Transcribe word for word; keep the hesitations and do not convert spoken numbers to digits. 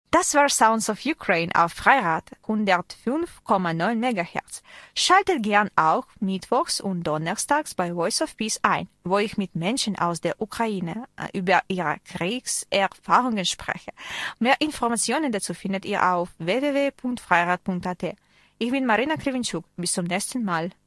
Das war Sounds of Ukraine auf Freirad hundertfünf Komma neun Megahertz. Schaltet gern auch mittwochs und donnerstags bei Voice of Peace ein, wo ich mit Menschen aus der Ukraine über ihre Kriegserfahrungen spreche. Mehr Informationen dazu findet ihr auf w w w punkt freirad punkt a t. Ich bin Marina Krivinczuk. Bis zum nächsten Mal.